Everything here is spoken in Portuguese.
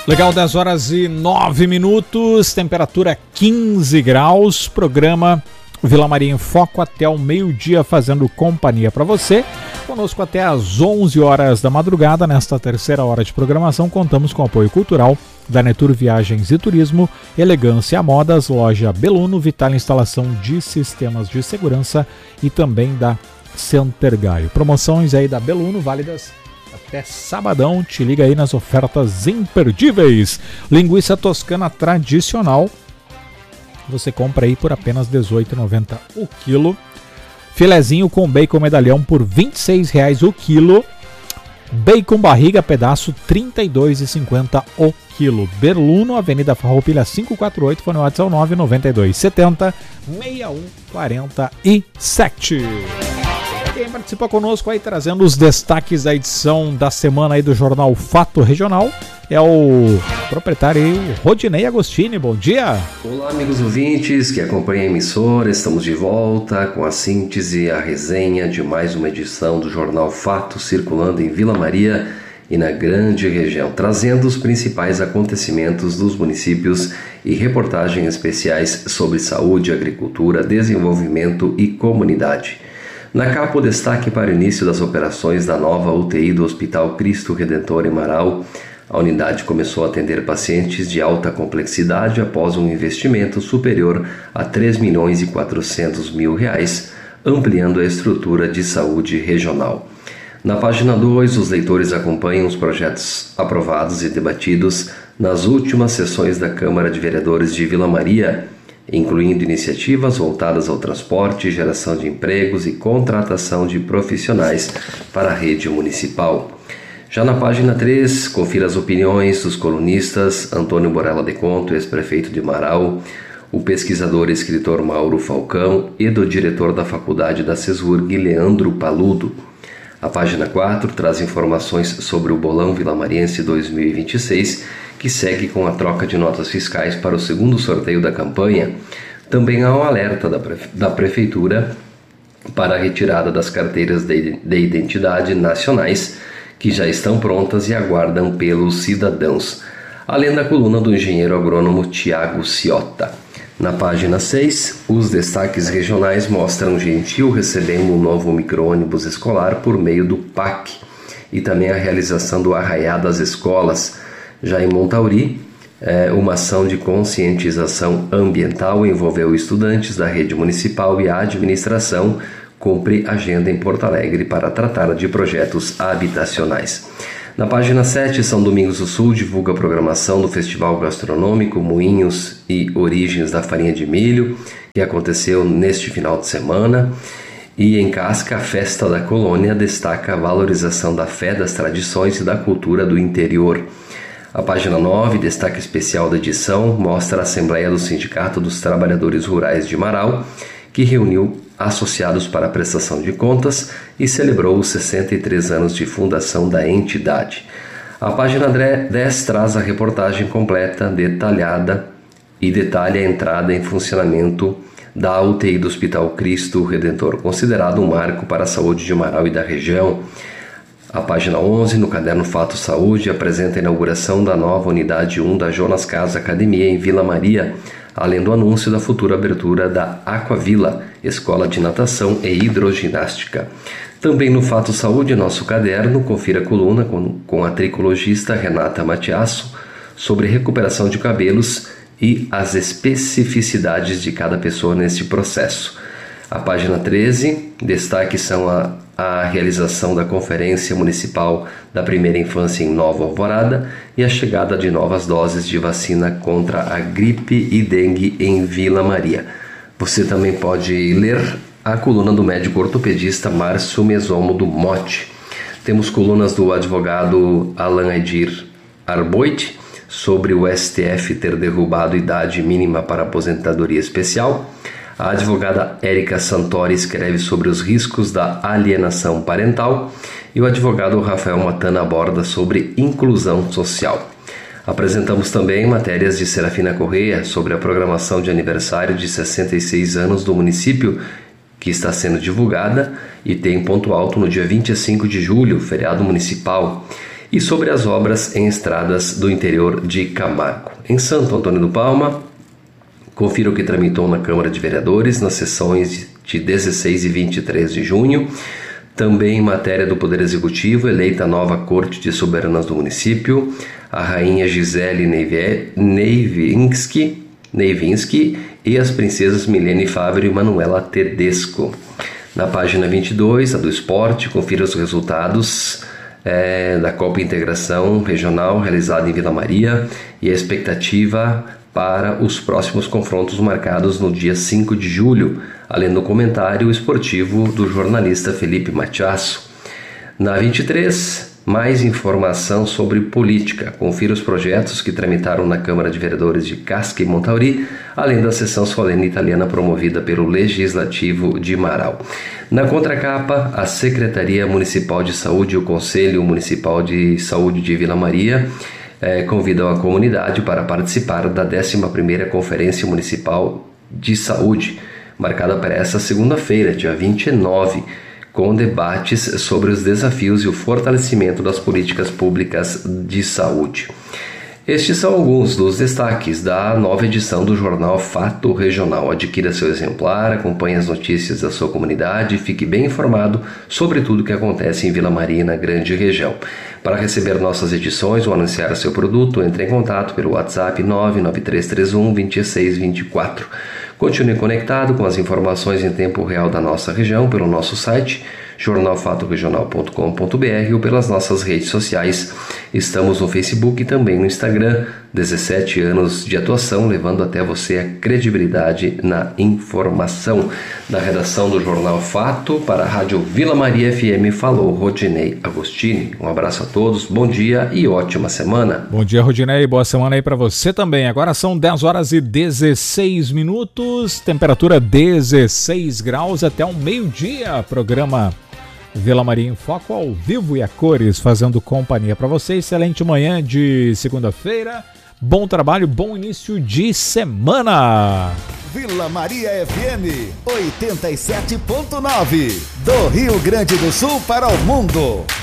Legal, 10 horas e 9 minutos, temperatura 15 graus, programa Vila Maria em Foco até o meio-dia, fazendo companhia para você. Conosco até às 11 horas da madrugada. Nesta terceira hora de programação, contamos com o apoio cultural da Netur Viagens e Turismo, Elegância Modas, Loja Beluno, Vital Instalação de Sistemas de Segurança e também da Center Gaio. Promoções aí da Beluno, válidas até sabadão. Te liga aí nas ofertas imperdíveis. Linguiça toscana tradicional, você compra aí por apenas R$ 18,90 o quilo. Filezinho com bacon medalhão por R$ 26,00 o quilo. Bacon barriga pedaço R$ 32,50 o quilo. Beluno, Avenida Farroupilha 548, fone WhatsApp 99270 6147. Quem participa conosco aí trazendo os destaques da edição da semana aí do Jornal Fato Regional é o proprietário aí, o Rodinei Agostini. Bom dia! Olá, amigos ouvintes que acompanham a emissora. Estamos de volta com a síntese e a resenha de mais uma edição do Jornal Fato, circulando em Vila Maria e na grande região, trazendo os principais acontecimentos dos municípios e reportagens especiais sobre saúde, agricultura, desenvolvimento e comunidade. Na capa, o destaque para o início das operações da nova UTI do Hospital Cristo Redentor em Marau. A unidade começou a atender pacientes de alta complexidade após um investimento superior a R$ 3.400.000, ampliando a estrutura de saúde regional. Na página 2, os leitores acompanham os projetos aprovados e debatidos nas últimas sessões da Câmara de Vereadores de Vila Maria, incluindo iniciativas voltadas ao transporte, geração de empregos e contratação de profissionais para a rede municipal. Já na página 3, confira as opiniões dos colunistas Antônio Borella de Conto, ex-prefeito de Marau, o pesquisador e escritor Mauro Falcão e do diretor da Faculdade da CESURG, Leandro Paludo. A página 4 traz informações sobre o Bolão Vilamariense 2026, que segue com a troca de notas fiscais para o segundo sorteio da campanha. Também há um alerta da Prefeitura para a retirada das carteiras de identidade nacionais, que já estão prontas e aguardam pelos cidadãos, além da coluna do engenheiro agrônomo Tiago Ciota. Na página 6, os destaques regionais mostram Gentil recebendo um novo micro-ônibus escolar por meio do PAC e também a realização do Arraiá das Escolas. Já em Montauri, uma ação de conscientização ambiental envolveu estudantes da rede municipal e a administração cumpre agenda em Porto Alegre para tratar de projetos habitacionais. Na página 7, São Domingos do Sul divulga a programação do Festival Gastronômico Moinhos e Origens da Farinha de Milho, que aconteceu neste final de semana. E em Casca, a Festa da Colônia destaca a valorização da fé, das tradições e da cultura do interior. A página 9, destaque especial da edição, mostra a Assembleia do Sindicato dos Trabalhadores Rurais de Marau, que reuniu associados para a prestação de contas e celebrou os 63 anos de fundação da entidade. A página 10 traz a reportagem completa, detalhada e detalha a entrada em funcionamento da UTI do Hospital Cristo Redentor, considerado um marco para a saúde de Marau e da região. A página 11, no caderno Fato Saúde, apresenta a inauguração da nova unidade 1 da Jonas Casa Academia em Vila Maria, além do anúncio da futura abertura da Aquavila, escola de natação e hidroginástica. Também no Fato Saúde, nosso caderno, confira a coluna com a tricologista Renata Matiasso sobre recuperação de cabelos e as especificidades de cada pessoa neste processo. A página 13, destaques são a realização da Conferência Municipal da Primeira Infância em Nova Alvorada e a chegada de novas doses de vacina contra a gripe e dengue em Vila Maria. Você também pode ler a coluna do médico ortopedista Márcio Mesomo do Mote. Temos colunas do advogado Alan Edir Arboit sobre o STF ter derrubado idade mínima para aposentadoria especial. A advogada Érica Santori escreve sobre os riscos da alienação parental e o advogado Rafael Matana aborda sobre inclusão social. Apresentamos também matérias de Serafina Correia sobre a programação de aniversário de 66 anos do município, que está sendo divulgada e tem ponto alto no dia 25 de julho, feriado municipal. e sobre as obras em estradas do interior de Camargo. Em Santo Antônio do Palma, confira o que tramitou na Câmara de Vereadores nas sessões de 16 e 23 de junho. Também em matéria do Poder Executivo, eleita a nova Corte de Soberanas do município, a Rainha Gisele Neivinski e as princesas Milene Fávero e Manuela Tedesco. Na página 22, a do esporte, confira os resultados da Copa Integração Regional realizada em Vila Maria e a expectativa para os próximos confrontos marcados no dia 5 de julho, além do comentário esportivo do jornalista Felipe Machaço. Na 23, mais informação sobre política. Confira os projetos que tramitaram na Câmara de Vereadores de Casca e Montauri, além da sessão solene italiana promovida pelo Legislativo de Marau. Na contracapa, a Secretaria Municipal de Saúde e o Conselho Municipal de Saúde de Vila Maria convidam a comunidade para participar da 11ª Conferência Municipal de Saúde, marcada para esta segunda-feira, dia 29, com debates sobre os desafios e o fortalecimento das políticas públicas de saúde. Estes são alguns dos destaques da nova edição do Jornal Fato Regional. Adquira seu exemplar, acompanhe as notícias da sua comunidade e fique bem informado sobre tudo o que acontece em Vila Maria e na grande região. Para receber nossas edições ou anunciar seu produto, entre em contato pelo WhatsApp 99331-2624. Continue conectado com as informações em tempo real da nossa região pelo nosso site jornalfatoregional.com.br ou pelas nossas redes sociais. Estamos no Facebook e também no Instagram. 17 anos de atuação, levando até você a credibilidade na informação. Da redação do Jornal Fato para a Rádio Vila Maria FM, falou Rodinei Agostini. Um abraço a todos, bom dia e ótima semana. Bom dia, Rodinei, boa semana aí para você também. Agora são 10 horas e 16 minutos, temperatura 16 graus até o meio-dia. Programa Vila Maria em Foco ao vivo e a cores, fazendo companhia para você. Excelente manhã de segunda-feira, bom trabalho, bom início de semana. Vila Maria FM 87.9, do Rio Grande do Sul para o mundo.